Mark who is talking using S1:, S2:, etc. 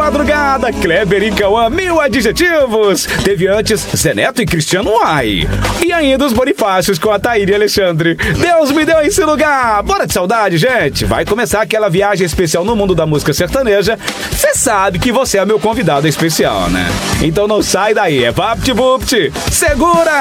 S1: madrugada, Kleber e Cauã, 1000 adjetivos. Teve antes Zé Neto e Cristiano Uai. E ainda os Bonifácios com a Thaíra e Alexandre. Deus me deu esse lugar. Bora de saudade, gente. Vai começar aquela viagem especial no mundo da música sertaneja. Você sabe que você é meu convidado especial, né? Então não sai daí, é VaptVupt. Segura!